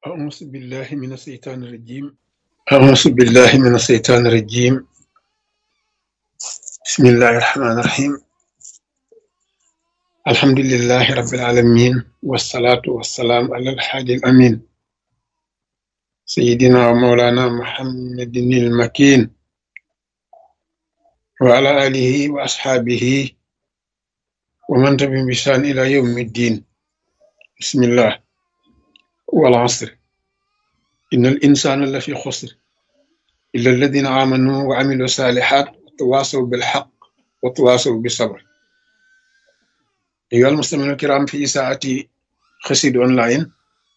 أعوذ بالله من الشيطان الرجيم أعوذ بالله من الشيطان الرجيم بسم الله الرحمن الرحيم الحمد لله رب العالمين والصلاة والسلام على الحادي الأمين سيدنا ومولانا محمد المكين وعلى آله وأصحابه ومن تبعهم بإحسان إلى يوم الدين بسم الله والعصر إن الإنسان لفي خسر إلا الذين آمنوا وعملوا الصالحات وتواصوا بالحق وتواصوا بالصبر أيها المستمعون الكرام في ساعة خسيد أونلاين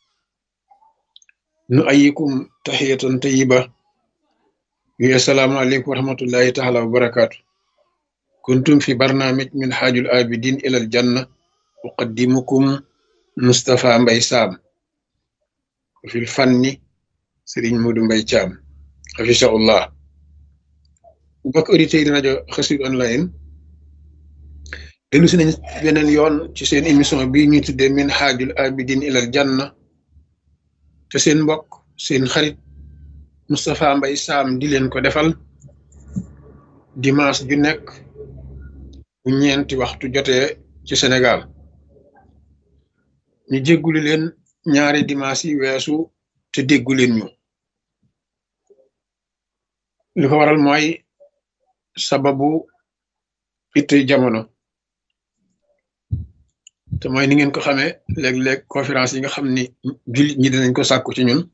نؤيكم تحية طيبة السلام عليكم ورحمة الله تعالى وبركاته كنتم في برنامج من حاج الآبدين إلى الجنة أقدمكم مصطفى مباي سام وفي الفن سيرين مودو مباي تشام حفظه الله بك أوديتير راديو خسيد أونلاين dellu si nañ beneen yoon ci seen émission bi ñuy tuddee min xaajul abidin ilal janna te seen mbokk seen xarit Moustapha Mbaye Sam di leen ko defal dimanche ju nekk bu ñeenti waxtu jotee ci Sénégal ñu jégguli leen ñaari dimanche yi weesu te déggu leen ñu li ko waral mooy sababu itte jamono te mooy ni ngeen ko xamee léeg-léeg conférence yi nga xam ni jullit ñi dinañ ko sàkku ci ñun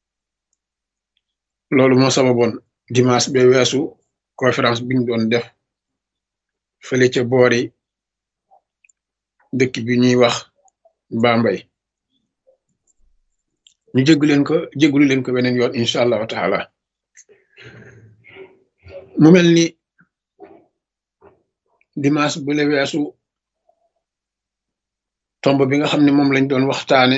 loolu moo sababoon dimanche ba weesu conférence bi ñu doon def fële ca boori dëkk bi ñuy wax Bambey ñu jéggulu leen ko beneen yoon incha allahu taala mu mel ni dimanche bu le weesu tomb bi nga xam ne moom lañ doon waxtaane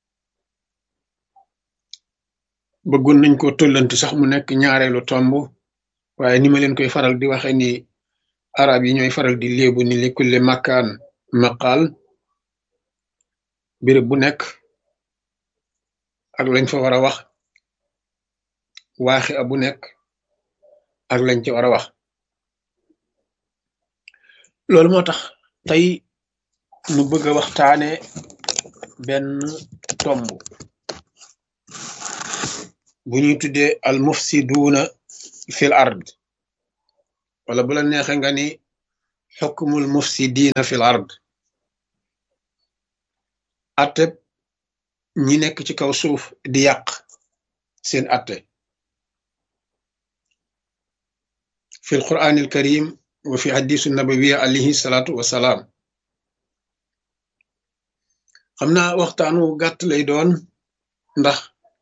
bëggoon nañ ko tollanti sax mu nekk ñaareelu tomb waaye ni ma leen koy faral di waxe ni arab yi ñooy faral di léebu ni li kulle makkaan maqaal béréb bu nekk ak lañ fa war a wax waaxi a bu nekk ak lañ ci war a wax loolu moo tax tey nu bëgg a waxtaane benn tomb bu ñuy tuddee al mufsiduuna fil ard wala bu la neexe nga ni xukmul mufsidiina fil ard atteb ñi nekk ci kaw suuf di yàq seen atte fil quraanil karim wa fi hadisu nabawiya alayhi salaatu wasalaam xam naa waxtaanu gàtt lay doon ndax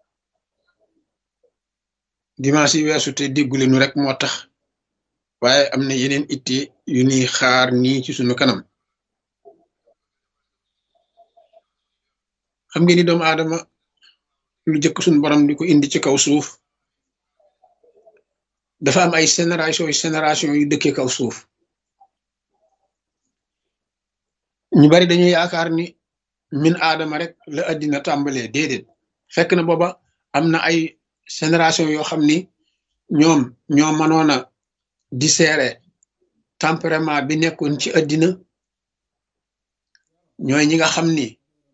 dimanche yi weesu te déggulenu rek moo tax waaye am na yeneen itte yu ñuy xaar nii ci sunu kanam xam ngeen ni doomu aadama lu jëkk sunu borom di ko indi ci kaw suuf dafa am ay génération yu dëkkee kaw suuf ñu bari dañuy yaakaar ni min aadama rek la addina tàmbalee déedéet fekk na booba am na ay génération yoo xam ni ñoo mënoon a dissérer tempérament bi nekkoon ci addina ñooy ñi nga xam ni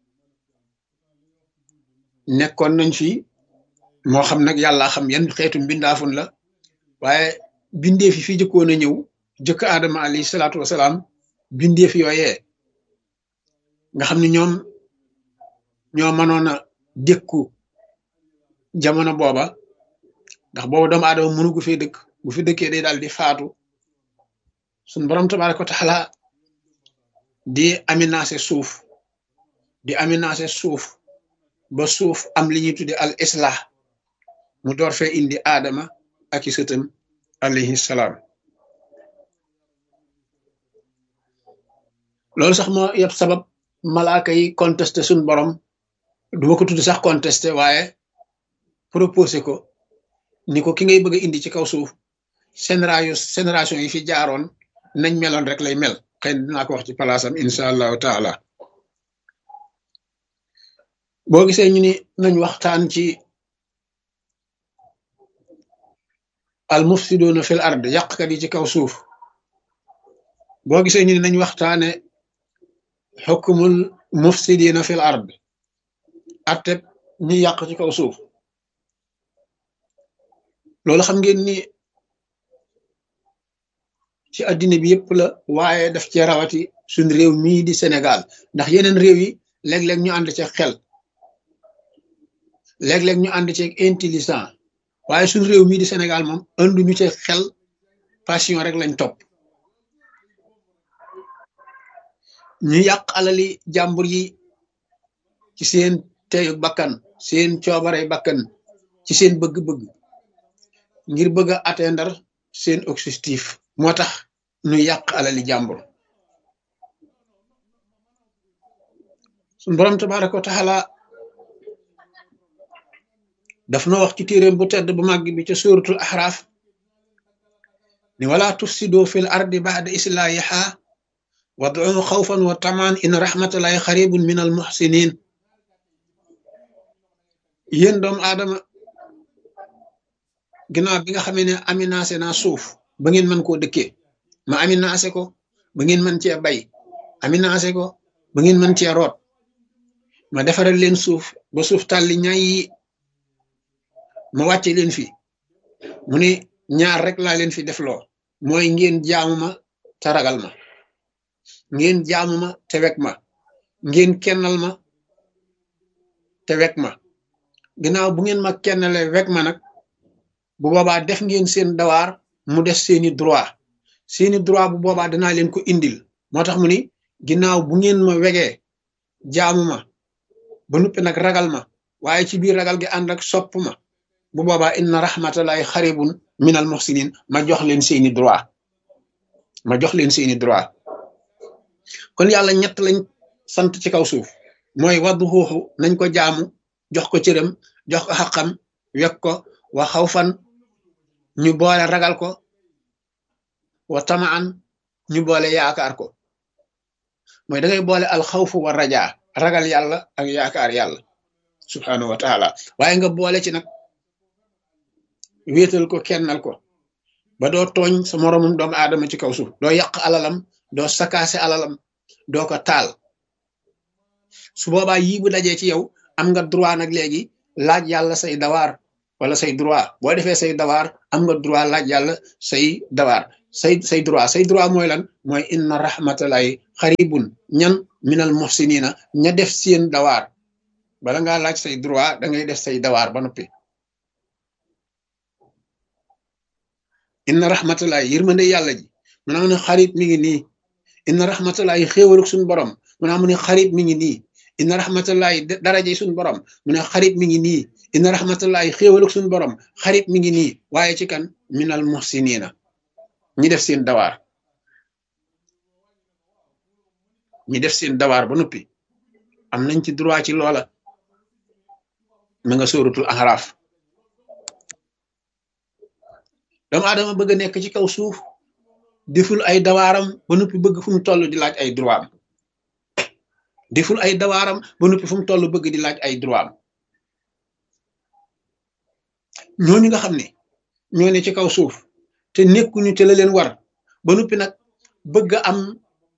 nekkoon nañ fi moo xam nag yàlla xam yan xeetu mbindaafun la waaye bindeef yi fi jëkkoon a ñëw jëkk aadama alayhi salaatu wasalaam bindeef yooyee nga xam ni ñoo mënoon a dékku jamono booba ndax booba doomu aadama mënu gu fee dëkk bu fi dëkkee day daal di faatu suñ borom tabaaraka wa taala di aménager suuf ba suuf am li ñuy tudde al islah mu door fee indi aadama ak i sëtam alayhi salaam loolu sax moo yëpp sabab malaaka yi contesté suñ borom duma ko tudd sax contesté waaye proposé ko ni ko ki ngay bëgg a indi ci kaw suuf génération yi fi jaaroon nañ meloon rek lay mel xëy na dinaa ko wax ci palaasam incha allahu taala boo gisee ñu ni nañ waxtaan ci al mufsiduna fil ard yàqkat yi ci kaw suuf boo gisee ñu ni nañ waxtaane xukmul mufsidina fil ard atteb ñi yàq ci kaw suuf loolu xam ngeen ni ci addina bi yëpp la waaye daf cee rawati suñ réew mii di Sénégal ndax yeneen réew yi léeg-léeg ñu ànd ci xel léeg-léeg ñu ànd ci intelligent waaye suñ réew mii di Sénégal moom anduñu ci xel passion rek lañ topp ñu yàq alali jàmbur yi ci seen teyu bakkan seen coobare bakkan ci seen bëgg-bëgg ngir bëgg a atteindre seen objectif moo tax ñu yàq alali jàmbur suñ borom tabaraka wa taala daf na wax ci téeréem bu tedd bu màgg bi ca suratul ahraaf ni wala tufsidu fil ardi ba'da islahiha wad'u xawfan wa tamaan in rahmatullahi xaribun min al muhsinin yéen doomu aadama ginnaaw bi nga xamee ne aminaase naa suuf ba ngeen mën koo dëkkee ma aminaase ko ba ngeen mën cee bay aminaase ko ba ngeen mën cee root ma defaral leen suuf ba suuf tàlli ñaay yi ma wàcce leen fi mu ne ñaar rek laa leen fi def loo mooy ngeen jaamu ma te ragal ma ngeen jaamu ma te wek ma ngeen kennal ma te wek ma ginnaaw bu ngeen ma kennale wek ma nag bu boobaa def ngeen seen dawaar mu des seeni droit bu boobaa danaa leen ko indil moo tax mu ni ginnaaw bu ngeen ma wegee jaamu ma ba nuppi nag ragal ma waaye ci biir ragal gi ànd ak sopp ma bu boobaa inna rahmatallahi xaribun minal muhsinin ma jox leen seeni droit kon yàlla ñett lañ sant ci kaw suuf mooy waddu xuuxu nañ ko jaamu jox ko cëram jox ko xaqam wek ko wa xawfan ñu boole ragal ko wa tamaan ñu boole yaakaar ko mooy da ngay boole alxawfu wa rajaa ragal yàlla ak yaakaar yàlla subhanahu wa taala waaye nga boole ci nag wéetal ko kennal ko ba doo tooñ sa moroomum doomu aadama ci kaw suuf doo yàq alalam doo sakaase alalam doo ko taal su boobaa yii bu dajee ci yow am nga droit nag léegi laaj yàlla say dawaar wala say droit boo defee say dawaar am nga droit laaj yàlla say dawaar say droit mooy lan mooy inna rahmatallahi xaribun ñan minal muhsinina ña def seen dawaar bala ngaa laaj say droit da ngay def say dawaar ba noppi inna rahmatallahi yërmande yàlla ji mu naa mu ne xarit mi ngi nii inna rahmatallahi xéewaluk suñu borom mu naa mu ne xarit mi ngi nii inna rahmatallahi daraje suñu borom mu ne xarit mi ngi nii inna rahmatallahi xéewaluk suñu borom xarit mi ngi nii waaye ci kan minal muhsinina ñi def seen dawaar ba noppi am nañ ci droit ci loola ma nga sóoratul Ahraaf doomu aadama bëgg a nekk ci kaw suuf deful ay dawaaram ba noppi bëgg fu mu toll di laaj ay droit am deful ay dawaaram ba noppi fu mu toll bëgg di laaj ay droit am ñooñu nga xam ne ñoo ne ci kaw suuf te nekkuñu te la leen war ba noppi nag bëgg a am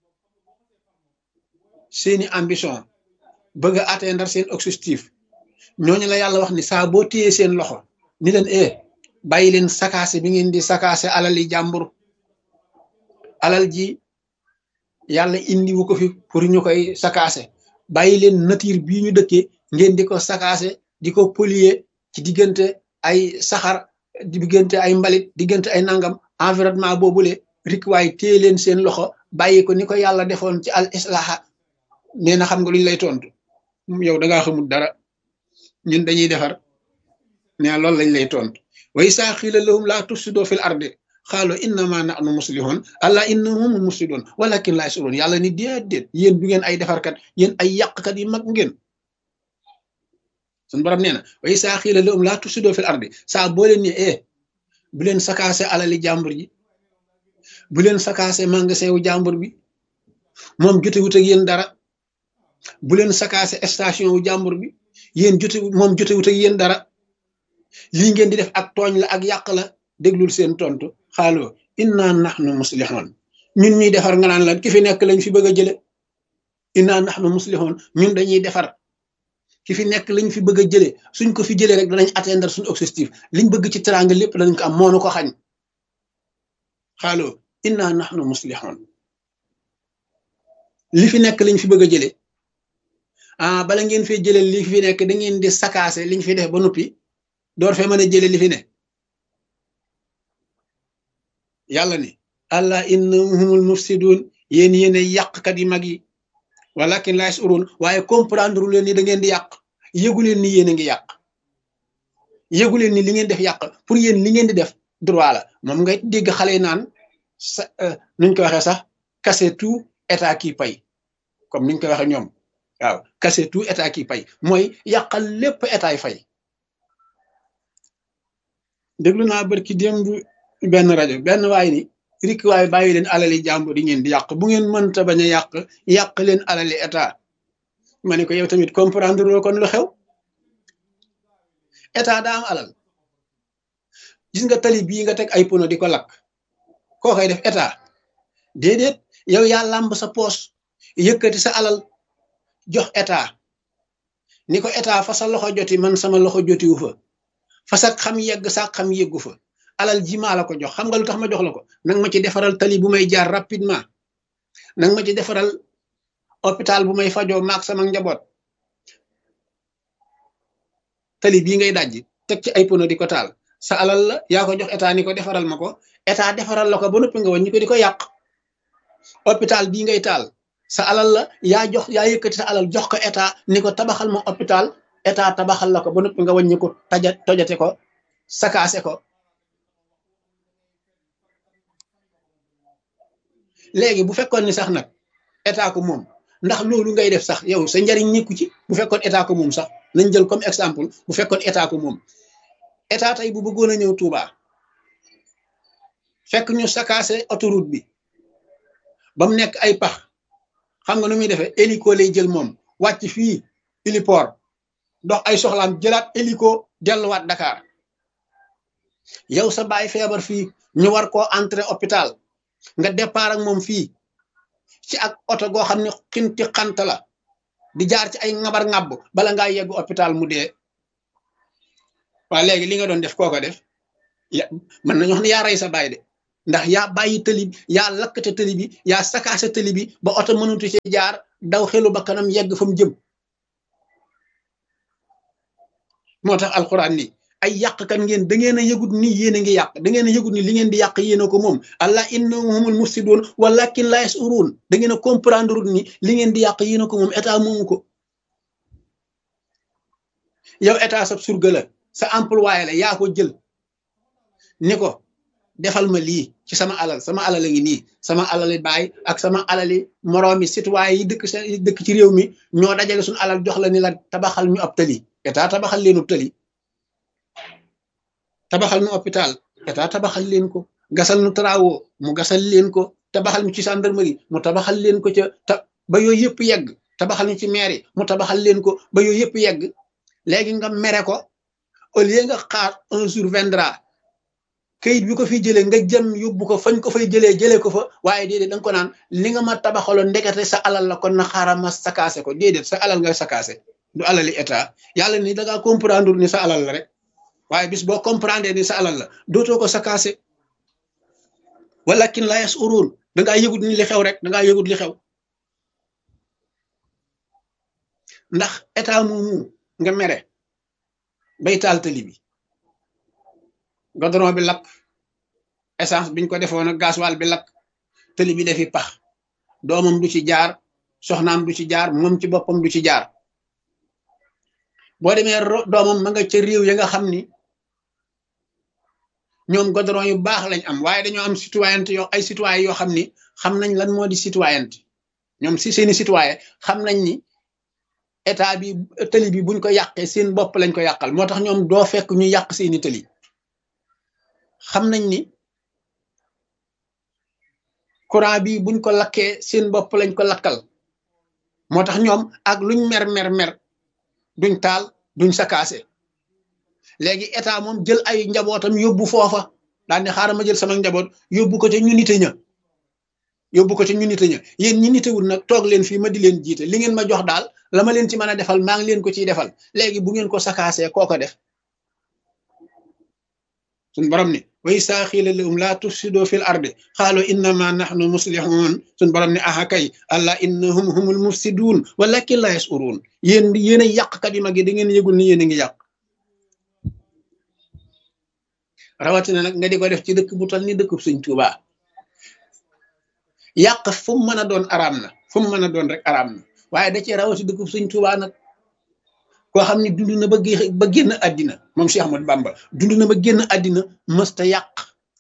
seeni ambition bëgg a atteindre seen objectif ñooñu la yàlla wax ni saa boo téyee seen loxo ni leen bàyyi leen sakaase bi ngeen di sakaase alali jàmbur alal ji yàlla indi wu ko fi pour ñu koy sakaase bàyyi leen nature bii ñu dëkkee ngeen di ko sakaase di ko polluer ci diggante ay saxar diggante ay mbalit diggante ay nangam environnement boobule rik waaye téye leen seen loxo bàyyi ko ni ko yàlla defoon ci al islaha nee na xam nga luñ lay tontu yow da ngaa xamul dara ñun dañuy defar nee loolu lañ lay tontu wa isaa qiila lahum laa tufsidu fil ardi qaalu innama nahnu muslihun alla innahum mufsidun walakin laa yashurun yàlla ni déedéet yéen du ngeen ay defarkat yéen ay yàqkat yi mag ngeen suñu borom nee na wa isaa qiila lahum laa tufsidu fil ardi saa boo leen ne bu leen sakaase alali jàmbur ji bu leen sakaase magasin wu jàmbur bi moom jotewut ak yéen dara bu leen sakaase station wu jàmbur bi yéen moom jotewut ak yéen dara lii ngeen di def ak tooñ la ak yàq la déglul seen tontu xaaloo inna nahnu muslixoon ñun ñuy defar nga naan lan ki fi nekk lañ fi bëgg a jële inna nahnu muslixoon ñun dañuy defar ki fi nekk lañ fi bëgg a jële suñ ko fi jëlee rek danañ atteindre suñu objectif liñ bëgg ci teraanga lépp danañ ko am moonu ko xañ xaaloo inna nahnu muslixoon li fi nekk lañ fi bëgg a jële bala ngeen fee jële li fi nekk da ngeen di sakaase liñ fi def ba noppi door fee mën a jële li fi ne yàlla ni allah innahumul mufsidun yéen yéene yàqkat yi mag yi walakin la yashurun waaye comprendre leen ni da ngeen di yàq yëgu leen ni yéen a ngi yàq yëgu leen ni li ngeen def yàq pour yéen li ngeen di def droit la moom ngay dégg xale yi naan sa nuñ ko waxee sax casser tout état qui paye comme niñ ko waxee ñoom waaw casser tout état qui paye mooy yàqal lépp état yi fay déglu naa barki démb benn rajo benn waay ni rik waay bàyyi leen alali jàmbur yi ngeen di yàq bu ngeen mënta bañ a yàq leen alali état ma ne ko yow tamit comprendre loo kon lu xew état daa am alal gis nga tali bii nga teg ay pono di ko lakk koo koy def état déedéet yow yaa làmb sa poos yëkkati sa alal jox état ni ko état fa sa loxo joti man sama loxo jotiwu fa sa xam yegg sa xam yeggu fa alal ji maa la ko jox xam nga lu tax ma jox la ko nang ma ci defaral tali bu may jaar rapidement nang ma ci defaral hôpital bu may fajoo maak sama njaboot tali bii ngay dajji teg ci ay pono di ko taal sa alal la yaa ko jox état ni ko defaral ma ko état defaral la ko ba noppi nga wàññi ko di ko yàq hôpital bii ngay taal sa alal la yaa yëkkati sa alal jox ko état ni ko tabaxal ma hôpital état tabaxal la ko ba noppi nga wàññi ko tojate ko sakaase ko léegi bu fekkoon ni sax nag état ko moom ndax loolu ngay def sax yow sa njariñ nekku ci bu fekkoon état ko moom sax nañ jël comme exemple bu fekkoon état ko moom état tey bu bëggoon a ñëw Touba fekk ñu sakaase autoroute bi ba mu nekk ay pax xam nga nu muy defee hélico lay jël moom wàcc fii héliport dox ay soxlaam jëlaat hélico delluwaat Dakar yow sa baay feebar fii ñu war koo entrer hôpital nga départ ak moom fii ci ak oto goo xam ne xinti xant la di jaar ci ay ngabar ngàbb bala ngaa yegg hôpital mu dee waa léegi li nga doon def kooko def mën nañu wax ne yaa rey sa baay de ndax yaa bàyyi tëli bi yaa lakkate tëli bi yaa sakaase tëli bi ba oto mënutu ci jaar daw xelu ba kanam yegg fa mu jëm moo tax alxuraan ni ay yàqkat ngeen da ngeen a yëgut ni yéen a ngi yàq da ngeen a yëgut ni li ngeen di yàq yéen a ko moom allah innahumul mufsidun walakin la yashurun da ngeen a comprendre ni li ngeen di yàq yéen a ko moom état moomu ko yow état sa surga la sa employé la yaa ko jël ni ko defal ma lii ci sama alal a ngi nii sama alali baay ak sama alali moroomi citoyen yi dëkk ci réew mi ñoo dajale suñu alal jox la ni la tabaxal ñu ab tali état tabaxal leen ab tali tabaxal nu hôpital état tabaxal leen ko gasal nu travaux mu gasal leen ko tabaxal ñu ci gendarmerie mu tabaxal leen ko ba yooyu yëpp yegg tabaxal ñu ci mairie mu tabaxal leen ko ba yooyu yëpp yegg léegi nga mere ko au lieu nga xaar un jour viendra kayit bi ko fi jëlee nga jëm yóbbu ko fañ ko fay jëlee ko fa waaye déedéet da nga ko naan li nga ma tabaxaloon ndekete sa alal la kon na xaaral ma sakaase ko déedéet sa alal nga sakaase du alali état yàlla ni da ngaa comprendre ni sa alal la rek waaye bis boo comprendre ni sa alal la dootoo ko sakaase walakin la yashurun da ngaa yëgut ni li xew rek da ngaa yëgut li xew ndax état moomu nga mere bay taal tali bi goudron bi lakk essence biñ ko defoon ak gasoil bi lakk tali bi defi pax doomam du ci jaar soxnaam du ci jaar moom ci boppam du ci jaar boo demee doomam ma nga ca réew ya nga xam ni ñoom goudron yu baax lañ am waaye dañoo am citoyenneté ay citoyen yoo xam ni xam nañ lan moo di citoyenneté ñoom si seeni citoyen xam nañ ni état bi tali bi buñ ko yàqee seen bopp lañ ko yàqal moo tax ñoom doo fekk ñu yàq seeni tali xam nañ ni courant bi buñ ko lakkee seen bopp lañ ko lakkal moo tax ñoom ak luñ mer duñ taal duñ sakaase léegi état moom jël ay njabootam yóbbu foofa daal ne xaaral ma jël sama njaboot yóbbu ko ca ñu nite ña yóbbu ko ca ñu nite ña yéen ñi nitewul nag toog leen fii ma di leen jiite li ngeen ma jox daal la ma leen ci mën a defal maa ngi leen ko ciy defal léegi bu ngeen ko sakaasee koo ko def suñ borom ni wa izaa qiila lahum laa tufsidoo fil ardi qaaluu innamaa nahnu muslihun suñ borom ni aha kay allaa innahum humul mufsiduun walaakin laa yash'uruun yéen a yàqkat yu mag yi da ngeen yëgul ni yéen a ngi yàq rawatina nag nga di ko def ci dëkk bu tal ni dëkk Sëñ Tuubaa yàq fu mu mën a doon araam na fu mu mën a doon rek araam na waaye da cee rawati dëkk Sëñ Tuubaa nag koo xam ne dund na ba génn àddina moom Cheikh Ahmadou Bamba dund na ba génn àddina mësta yàq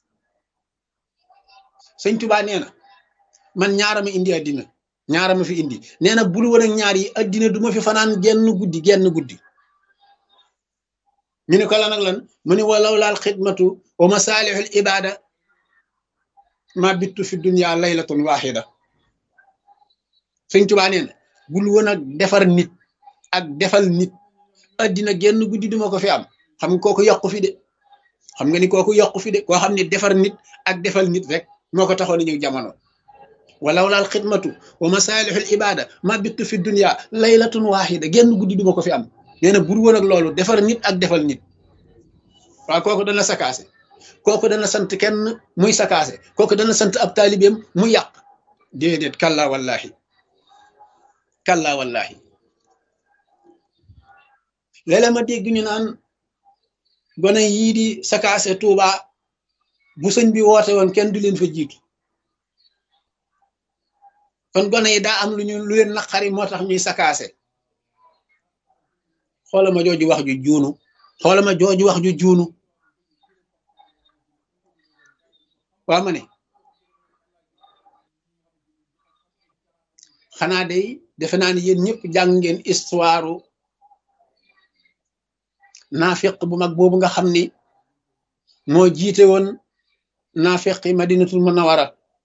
Sëñ Tuubaa nee na man ñaara ma indi àddina ñaara ma fi indi nee na bul woon ak ñaar yi àddina du ma fi fanaan genn guddi ñu ne ko lan ak lan mu ne walaw laal xidmatu wa masaalihul ibada ma bittu fi dunya laylatun waxida Sëñ Tuubaa nee na bul woon ak defar nit ak defal nit àddina genn guddi duma ko fi am xam nga kooku yàqu fi de xam nga ni kooku yàqu fi de koo xam ne defar nit ak defal nit rek moo ko taxoon a ñëw jamono walaw laal xidmatu wa masaalihul ibada ma bittu fi dunya laylatun waxida genn guddi duma ko fi am nee na bul woon ak loolu defar nit ak defal nit waaw kooku dana sakaase kooku dana sant kenn muy sakaase kooku dana sant ab taalibeem muy yàq déedéet kalla wallahi léeg-léeg ma dégg ñu naan gone yii di sakaase Tuuba bu sëñ bi woote woon kenn du leen fa jiitu kon gone yi daa am lu leen naqari moo tax ñuy sakaase xoola ma jooju wax ju juunu waa ma ne xanaa day defe naa ni yéen ñëpp jàng ngeen histoire naafiq bu mag boobu nga xam ni moo jiite woon naafiqi Madinatul Munawwara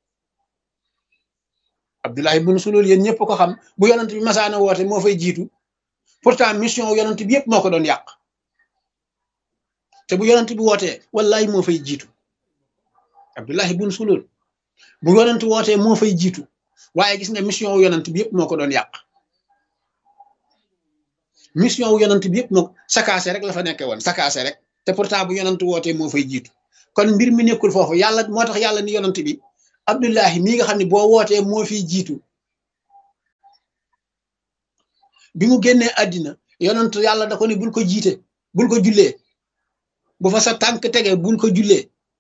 Abdullahi ibn Sulul yéen ñëpp ko xam bu yonent bi masaana woote moo fay jiitu pourtant mission yonent bi yëpp moo ko doon yàq te bu yonent bi wootee wallahi moo fay jiitu Abdullahi ibn Sulul bu yonent wootee moo fay jiitu waaye gis nga mission wu yonent bi yëpp moo ko doon yàq mission wu yonent bi yëpp moo sakaase rek la fa nekkee woon sakaase rek te pourtant bu yonent wootee moo fay jiitu kon mbir mi nekkul foofu yàlla moo tax yàlla ni yonent bi Abdullahi mii nga xam ne boo wootee moo fiy jiitu bi mu génnee àddina yonent yàlla da ko ne bul ko jiite bul ko jullee bu fa sa tànk tege bul ko jullee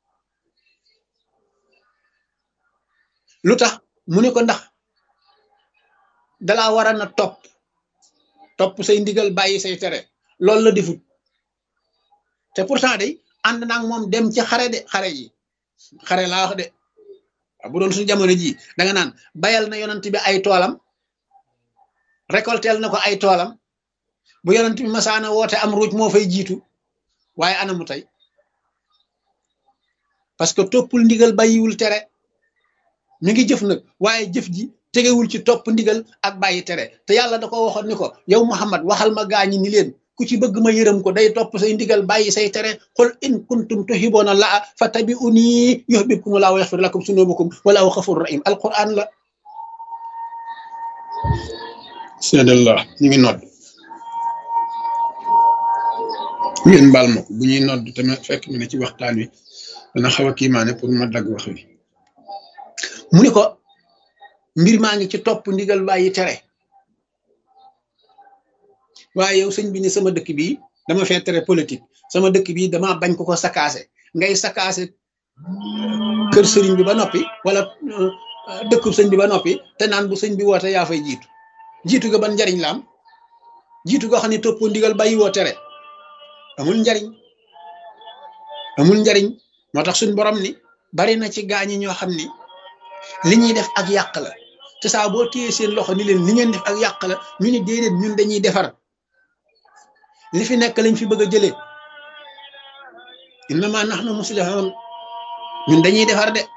lu tax mu ne ko ndax dalaa war a na topp say ndigal bàyyi say tere loolu la defut te pourtant day ànd naag moom dem ci xare laa wax de bu doon suñu jamono ji danga naan bayal na yonent bi ay toolam récoltel na ko ay toolam bu yonent bi masaana woote am ruuj moo fay jiitu waaye anamu tey parce que toppul ndigal bàyyiwul tere mi ngi jëf nag waaye jëf ji tegewul ci topp ndigal ak bàyyi tere te yàlla da ko waxoon ni ko yow Muhammad waxal ma gaañi ni leen ku ci bëgg ma yërëm ko day topp say ndigal bàyyi say tere qul in kuntum tuhibbuuna llaaha fattabi'uunii yuhbibkumu llaahu wa yaxfir lakum zunuubakum wallaahu gafuurun rahiim alquran la seedallah ñu ngi nodd ngeen baal ma ko bu ñuy nodd tamit fekk mu ne ci waxtaan wi dana xaw a kiimaane pour ma dagg wax wi mu ni ko mbir maa ngi ci topp ndigal bàyyi tere waaye yow sëñ bi ni sama dëkk bi dama fee tere politique sama dëkk bi dama bañ ko sakaase ngay sakaase kër sëriñ bi ba noppi wala dëkkub sëñ bi ba noppi te naan bu sëñ bi woote yaa fay jiitu ga ban njariñ la am jiitu goo xam ne toppoo ndigal bàyyi woo tere amul njariñ moo tax suñ borom ni bari na ci gaañi ñoo xam ni li ñuy def ak yàq la te saa boo téye seen loxo ni leen li ngeen def ak yàq la ñu ni déedéet ñun dañuy defar li fi nekk lañ fi bëgg a jëlee innama nahnu muslihun ñun dañuy defar de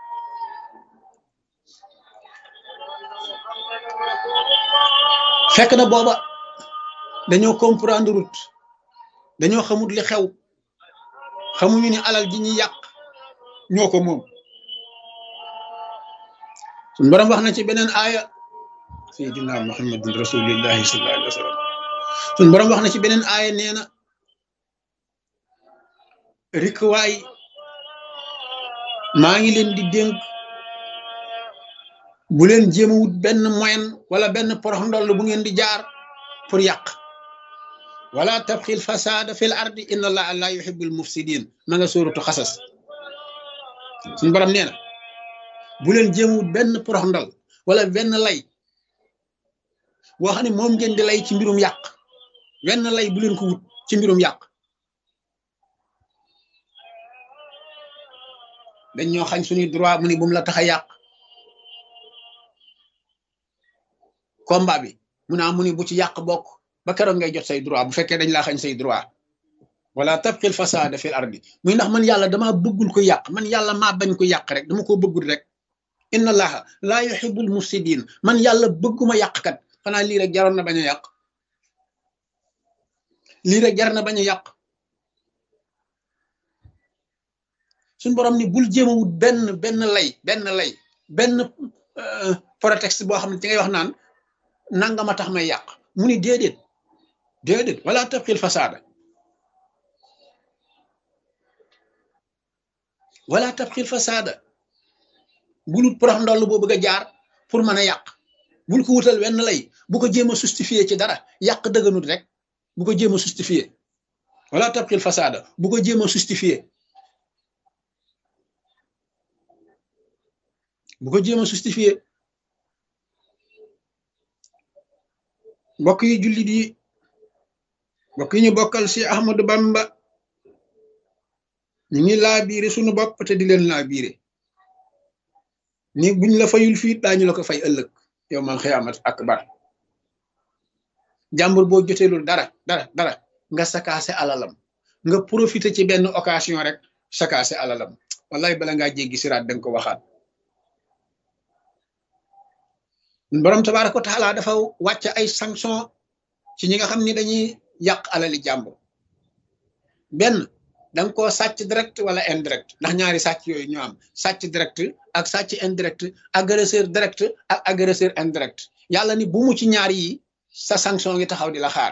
fekk na booba dañoo comprendre route dañoo xamut li xew xamuñu ni alal ji ñuy yàq ñoo ko moom. suñu borom wax na ci beneen aaya sayyidina muhammadin rasulillahi sallallahu alayhi wa sallam suñu borom wax na ci beneen aaya nee na rikwaay maa ngi leen di dénk bu leen jéem a wut benn moyen wala benn porox ndoll bu ngeen di jaar pour yàq wala tabxil fasada fil ardi inna allaha la yuhibbul mufsidin ma nga sóoratu xasas suñu borom nee na bu leen jéem a wut benn porox ndoll wala benn lay boo xam ne moom ngeen di lay ci mbirum yàq benn lay bu leen ko wut ci mbirum yàq dañ ñoo xañ suñuy droit mu ni bu mu la tax a yàq combat bi mu ni bu ci yàq bokk ba keroog ngay jot say droit bu fekkee dañ laa xañ say droit wala tabqil fasada fil ardi muy ndax man yàlla dama bëggul ko yàq man yàlla maa bañ ko yàq rek dama ko bëggul rek inna allaha laa yuhibbul mufsidin man yàlla bëgguma yàqkat xanaa lii rek jaroon na bañ a yàq lii rek jar na bañ a yàq suñ borom ni bul jéem a wut benn lay benn prétexte boo xam ne ci ngay wax naan nangama tax may yàq mu ni déedéet wala tabxil fasaada wala tabxil fasaada bul wut porox ndoll boo bëgg a jaar pour mën a yàq bul ko wutal wenn lay bu ko jéem a justifier ci dara yàq dëgganut rek bu ko jéem a justifier wala tabxil fasaada bu ko jéem a justifier bu ko jéem a justifier mbokk yi jullit yi mbokk yi ñu bokkal si Ahmadu Bamba ñu ngi laa biire suñu bopp te di leen laa biire ni buñ la fayul fii daañu la ko fay ëllëg yow mal xiyaamat akbar jàmbur boo joteelul dara nga sakaase alalam nga profité ci benn occasion rek sakaase alalam wallahi bala ngaa jéggi siraat danga ko waxaat borom tabaaraka wa taala dafa wàcc ay sanction ci ñi nga xam ni dañuy yàq alali jàmbur benn danga koo sàcc direct wala indirect ndax ñaari sàcc yooyu ñoo am sàcc direct ak sàcc indirect agresseur direct ak agresseur indirect yàlla ni bu mu ci ñaar yi sa sanction ngi taxaw di la xaar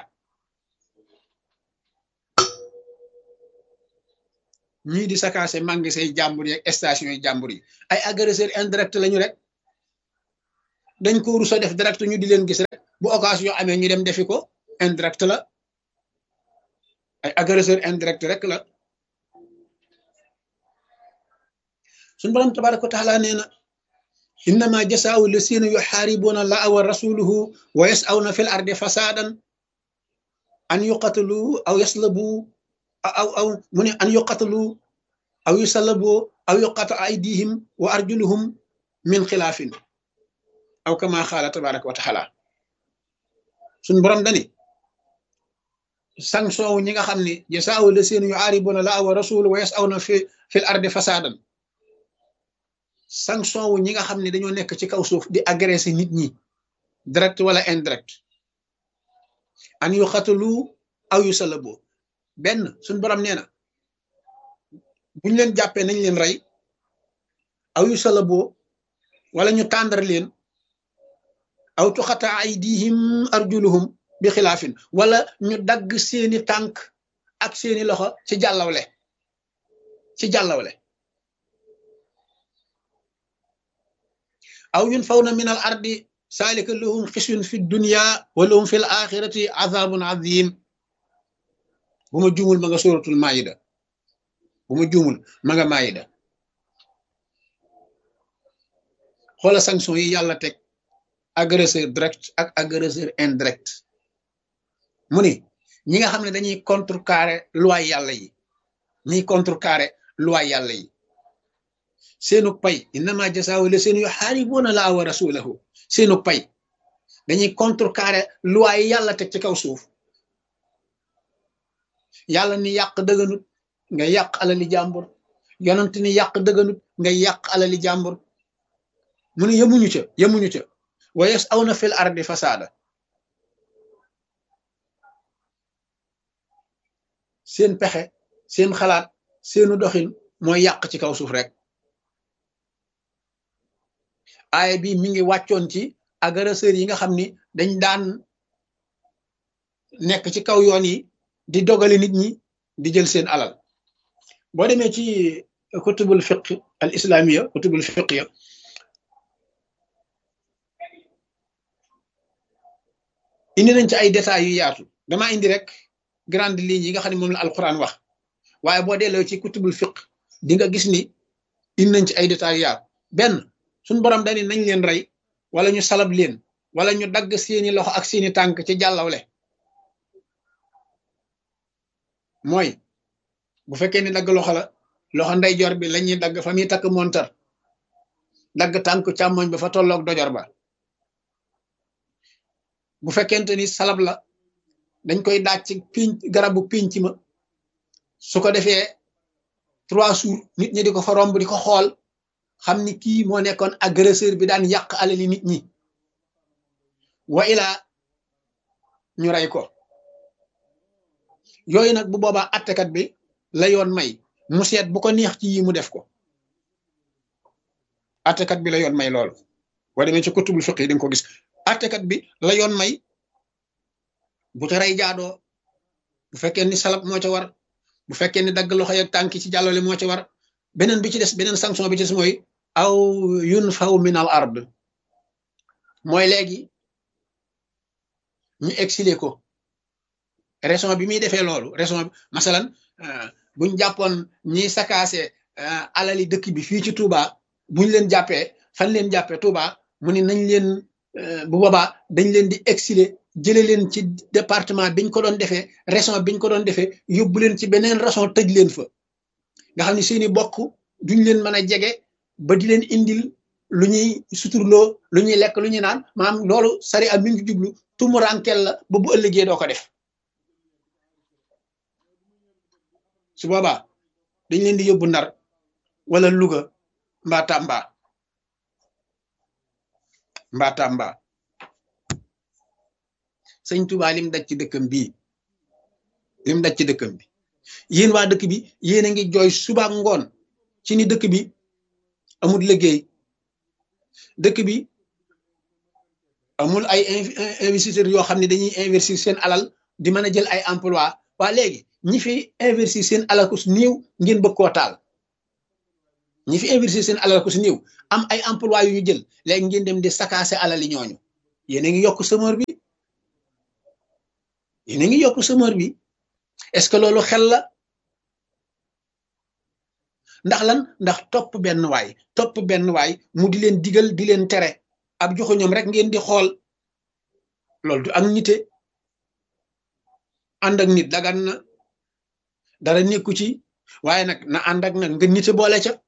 ñii di sakaase magasin yi jàmbur yi ak station yi jàmbur yi ay agresseur indirect lañu rek dañ ko rusa def direct ñu di leen gis rek bu occasion amee ñu dem defi ko indirect la ay agresseur indirect rek la suñu borom tabaraka wa taala nee na innama jasaa'u lasina yuxaaribuuna allaha wa rasuluhu wa yas'awna fil ardi fasadan an yuqatalu aw yaslabu aw mu ne an yuqatalu aw yusallabu aw yuqata aydihim wa arjuluhum min xilaafin aw kama xaala tabaraka wa taala suñ borom dani sanction wu ñi nga xam ne jasaa'u lasina yuxaaribuuna allaha wa rasuluhu wa yas'awna fil ardi fasadan sanction wu ñi nga xam ne dañoo nekk ci kaw suuf di agressé nit ñi direct wala indirect an yu xatalu aw yu salabu benn suñ borom nee na buñ leen jàppee nañ leen rey aw yu salabu wala ñu tàndar leen aw tuxata aydihim arjuluhum bi xilaafin wala ñu dagg seeni tànk ak seeni loxo ci jàllawle aw yunfawna min al ardi saalika lahum xisyun fi dunya wa lahum fi l axirati azabun azim bu ma juumul ma nga suratul maida maida xoola sanction yi yàlla teg agresseur direct ak agresseur indirect mu ni ñi nga xam ne dañuy contrecarrer loi yàlla yi seenu pay innama jasaa'u lasina yuxaaribuuna llaaha wa rasulahu seenu pay dañuy contrecarrer loi yi yàlla teg ci kaw suuf yàlla ni yàq dëgganut nga yàq alali jàmbur yonent ni yàq dëgganut nga yàq alali jàmbur mu ne yemuñu ca wa yas'awna fil ardi fasaada seen pexe seen xalaat seenu doxin mooy yàq ci kaw suuf rek. aaya bi mi ngi wàccoon ci agresseurs yi nga xam ni dañ daan nekk ci kaw yoon yi di dogale nit ñi di jël seen alal. boo demee ci kutubul fiqh al islamiya kutubul fiqh ya indi nañ ci ay détails yu yaatu damaa indi rek grande ligne yi nga xam ne moom la alquran wax waaye boo delloo ci kutubul fiqh di nga gis ni indi nañ ci ay détails yu yaatu. benn suñ borom dani nañ leen rey wala ñu salab leen wala ñu dagg seeni loxo ak seeni tànk ci jàllawle mooy bu fekkee ni dagg loxo la loxo ndeyjoor bi la ñuy dagg fa muy takk montar dagg tànk càmmoñ ba fa tolloog dojor ba. bu fekkente ni salab la dañ koy daaj ci garabu pinc ma su ko defee 3 jours nit ñi di ko fa romb di ko xool xam ni kii moo nekkoon agresseur bi daan yàq alali nit ñi wa ilaa ñu rey ko. yooyu nag bu boobaa attekat bi la yoon may mu seet bu ko neex ci yi mu def ko. attekat bi la yoon may loolu boo demee ci kutubul fiqh yi di nga ko gis. attekat bi la yoon may bu ca rey jaadoo bu fekkee ni salab moo ca war bu fekkee ni dagg loxo yeeg tànki ci jàllale moo ca war beneen bi ci des beneen sanction bi ci des mooy aw yunfaw min al ard mooy léegi ñu exilé ko. raison bi muy defee loolu raison bi masalan buñ jàppoon ñiy sakaase alali dëkk bi fii ci Touba buñ leen jàppee fan leen jàppee Touba mu ni nañ leen bu boobaa dañ leen di exilé jële leen ci département biñ ko doon defee région biñ ko doon defee yóbbu leen ci beneen région tëj leen fa nga xam ne seeni bokk duñ leen mën a jege ba di leen indil lu ñuy suturloo lu ñuy lekk lu ñuy naan maanaam loolu sari am mi ngi jublu tumuraankel la ba bu ëllëgee doo ko def. su boobaa dañ leen di yóbbu Ndar wala Louga mbaa Tamba sëñ Tuubaa lim daj ci dëkkam bii lim daj ci dëkkam bi yéen waa dëkk bi yéen a ngi jooy suba ngoon ci ni dëkk bi amul liggéey dëkk bi amul ay investisseurs yoo xam ne dañuy investir seen alal di mën a jël ay emploi waa léegi ñi fi investir seen alal ku si néew ngeen bëgg koo taal ñi fi investir seen alal ku si néew am ay emploi yu ñu jël léegi ngeen dem di sakaase alali ñooñu yéen a ngi yokk chômeur bi yéen a ngi yokk chômeur bi est-ce que loolu xel la ndax lan ndax topp benn waay mu di leen digal di leen tere ab joxo ñoom rek ngeen di xool loolu du ak nite ànd ak nit dagan na dara nekku ci waaye nag na ànd ak nag nga nite boole ca